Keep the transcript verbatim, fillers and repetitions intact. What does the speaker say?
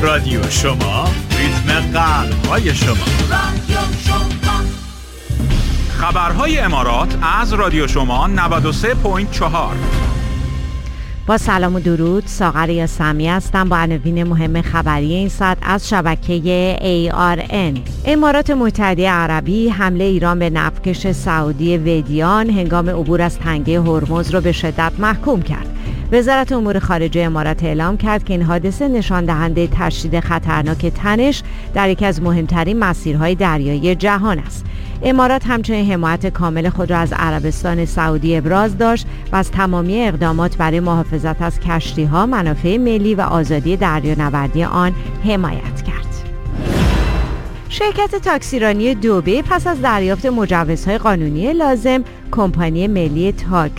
رادیو شما، ریتم قلب های شما. رادیو شما. خبرهای امارات از رادیو شما نود و سه ممیز چهار. با سلام و درود، ساغر یاسمی هستم با عناوین مهم خبری این ساعت از شبکه ای آر ان. امارات متحده عربی حمله ایران به نفتکش سعودی ودیان هنگام عبور از تنگه هرمز را به شدت محکوم کرد. وزارت امور خارجه امارات اعلام کرد که این حادثه نشان دهنده تشدید خطرناک تنش در یکی از مهمترین مسیرهای دریایی جهان است. امارات همچنین حمایت کامل خود را از عربستان سعودی ابراز داشت و از تمامی اقدامات برای محافظت از کشتی‌ها، منافع ملی و آزادی دریانوردی آن حمایت کرد. شرکت تاکسیرانی دبی پس از دریافت مجوزهای قانونی لازم، کمپانی ملی تاک